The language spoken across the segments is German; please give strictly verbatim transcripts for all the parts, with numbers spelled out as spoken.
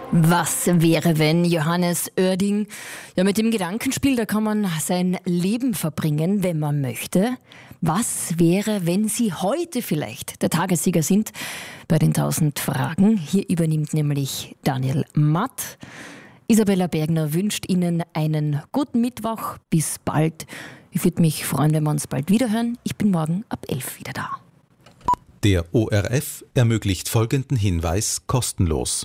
Was wäre, wenn Johannes Oerding, ja mit dem Gedankenspiel, da kann man sein Leben verbringen, wenn man möchte. Was wäre, wenn Sie heute vielleicht der Tagessieger sind bei den tausend Fragen? Hier übernimmt nämlich Daniel Matt. Isabella Bergner wünscht Ihnen einen guten Mittwoch. Bis bald. Ich würde mich freuen, wenn wir uns bald wiederhören. Ich bin morgen ab elf wieder da. Der O R F ermöglicht folgenden Hinweis kostenlos.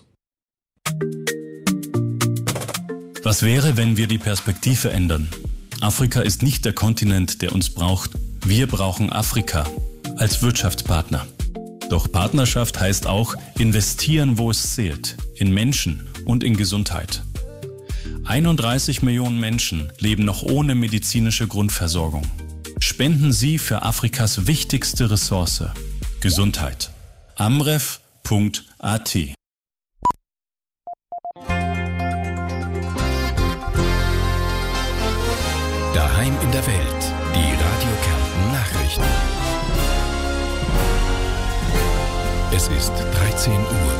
Was wäre, wenn wir die Perspektive ändern? Afrika ist nicht der Kontinent, der uns braucht. Wir brauchen Afrika als Wirtschaftspartner. Doch Partnerschaft heißt auch investieren, wo es zählt, in Menschen und in Gesundheit. einunddreißig Millionen Menschen leben noch ohne medizinische Grundversorgung. Spenden Sie für Afrikas wichtigste Ressource, Gesundheit. amref punkt a t. Daheim in der Welt, die Radio Kärnten Nachrichten. Es ist dreizehn Uhr.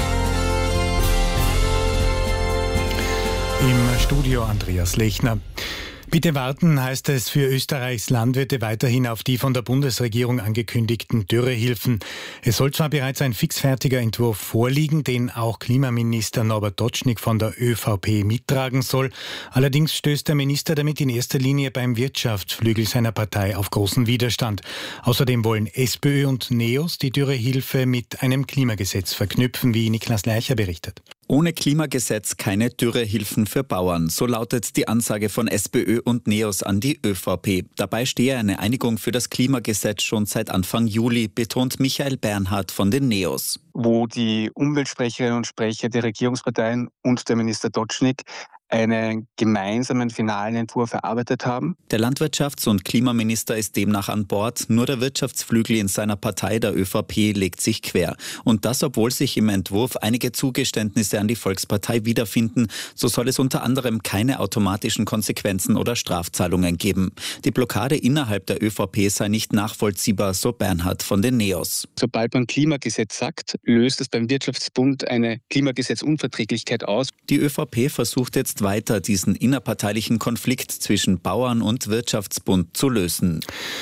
Im Studio Andreas Lechner. Bitte warten, heißt es für Österreichs Landwirte weiterhin auf die von der Bundesregierung angekündigten Dürrehilfen. Es soll zwar bereits ein fixfertiger Entwurf vorliegen, den auch Klimaminister Norbert Dotschnig von der ÖVP mittragen soll. Allerdings stößt der Minister damit in erster Linie beim Wirtschaftsflügel seiner Partei auf großen Widerstand. Außerdem wollen SPÖ und NEOS die Dürrehilfe mit einem Klimagesetz verknüpfen, wie Niklas Leicher berichtet. Ohne Klimagesetz keine Dürrehilfen für Bauern. So lautet die Ansage von SPÖ und NEOS an die ÖVP. Dabei stehe eine Einigung für das Klimagesetz schon seit Anfang Juli, betont Michael Bernhard von den NEOS. Wo die Umweltsprecherinnen und Sprecher der Regierungsparteien und der Minister Dotschnig einen gemeinsamen finalen Entwurf erarbeitet haben. Der Landwirtschafts- und Klimaminister ist demnach an Bord. Nur der Wirtschaftsflügel in seiner Partei, der ÖVP, legt sich quer. Und das, obwohl sich im Entwurf einige Zugeständnisse an die Volkspartei wiederfinden. So soll es unter anderem keine automatischen Konsequenzen oder Strafzahlungen geben. Die Blockade innerhalb der ÖVP sei nicht nachvollziehbar, so Bernhard von den NEOS. Sobald man Klimagesetz sagt, löst es beim Wirtschaftsbund eine Klimagesetzunverträglichkeit aus. Die ÖVP versucht jetzt weiter, diesen innerparteilichen Konflikt zwischen Bauern und Wirtschaftsbund zu lösen.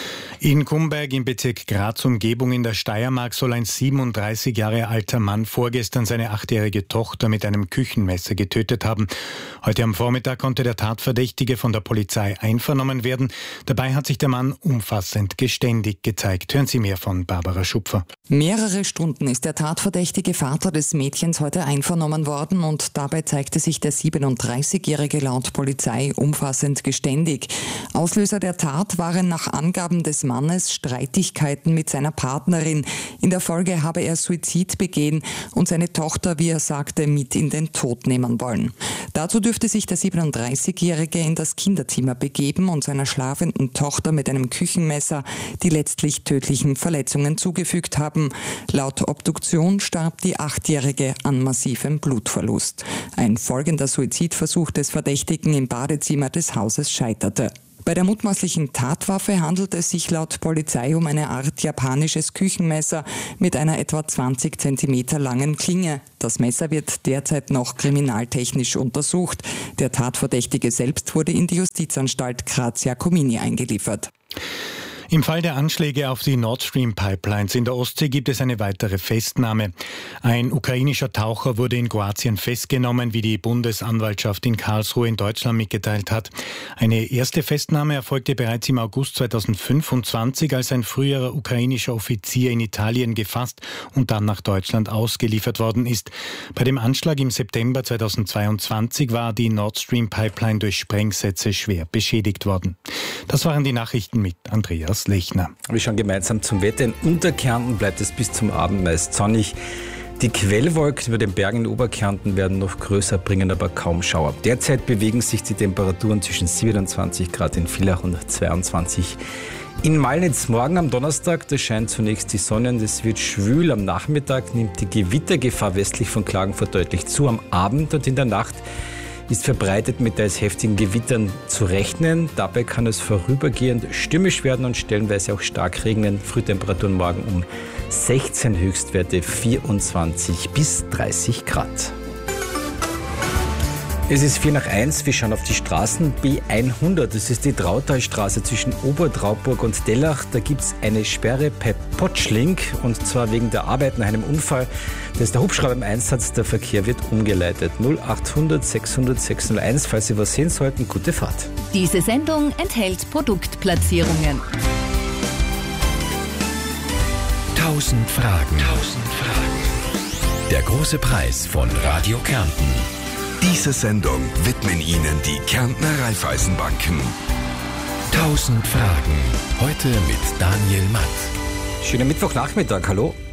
In Kumberg im Bezirk Graz-Umgebung in der Steiermark soll ein siebenunddreißig Jahre alter Mann vorgestern seine achtjährige Tochter mit einem Küchenmesser getötet haben. Heute am Vormittag konnte der Tatverdächtige von der Polizei einvernommen werden. Dabei hat sich der Mann umfassend geständig gezeigt. Hören Sie mehr von Barbara Schupfer. Mehrere Stunden ist der tatverdächtige Vater des Mädchens heute einvernommen worden und dabei zeigte sich der siebenunddreißigjährige laut Polizei umfassend geständig. Auslöser der Tat waren nach Angaben des Mannes Streitigkeiten mit seiner Partnerin. In der Folge habe er Suizid begehen und seine Tochter, wie er sagte, mit in den Tod nehmen wollen. Dazu dürfte sich der siebenunddreißigjährige in das Kinderzimmer begeben und seiner schlafenden Tochter mit einem Küchenmesser die letztlich tödlichen Verletzungen zugefügt haben. Laut Obduktion starb die Achtjährige an massivem Blutverlust. Ein folgender Suizidversuch des Verdächtigen im Badezimmer des Hauses scheiterte. Bei der mutmaßlichen Tatwaffe handelt es sich laut Polizei um eine Art japanisches Küchenmesser mit einer etwa zwanzig Zentimeter langen Klinge. Das Messer wird derzeit noch kriminaltechnisch untersucht. Der Tatverdächtige selbst wurde in die Justizanstalt Graz-Jakomini eingeliefert. Im Fall der Anschläge auf die Nord Stream Pipelines in der Ostsee gibt es eine weitere Festnahme. Ein ukrainischer Taucher wurde in Kroatien festgenommen, wie die Bundesanwaltschaft in Karlsruhe in Deutschland mitgeteilt hat. Eine erste Festnahme erfolgte bereits im August zweitausendfünfundzwanzig, als ein früherer ukrainischer Offizier in Italien gefasst und dann nach Deutschland ausgeliefert worden ist. Bei dem Anschlag im September zweitausendzweiundzwanzig war die Nord Stream Pipeline durch Sprengsätze schwer beschädigt worden. Das waren die Nachrichten mit Andreas Lechner. Wir schauen gemeinsam zum Wetter. In Unterkärnten bleibt es bis zum Abend meist sonnig. Die Quellwolken über den Bergen in Oberkärnten werden noch größer, bringen aber kaum Schauer. Derzeit bewegen sich die Temperaturen zwischen siebenundzwanzig Grad in Villach und zweiundzwanzig in Malnitz. Morgen am Donnerstag, da scheint zunächst die Sonne und es wird schwül. Am Nachmittag nimmt die Gewittergefahr westlich von Klagenfurt deutlich zu. Am Abend und in der Nacht ist verbreitet mit teils heftigen Gewittern zu rechnen. Dabei kann es vorübergehend stürmisch werden und stellenweise auch stark regnen. Frühtemperaturen morgen um sechzehn, Höchstwerte vierundzwanzig bis dreißig Grad. Es ist vier nach eins, wir schauen auf die Straßen. B hundert, das ist die Trautalstraße zwischen Obertrauburg und Dellach. Da gibt es eine Sperre bei Potschling und zwar wegen der Arbeit nach einem Unfall. Da ist der Hubschrauber im Einsatz, der Verkehr wird umgeleitet. null achthundert sechshundert sechshunderteins, falls Sie was sehen sollten, gute Fahrt. Diese Sendung enthält Produktplatzierungen. Tausend Fragen. Tausend Fragen. Der große Preis von Radio Kärnten. Diese Sendung widmen Ihnen die Kärntner Raiffeisenbanken. Tausend Fragen. Heute mit Daniel Matt. Schönen Mittwochnachmittag, hallo.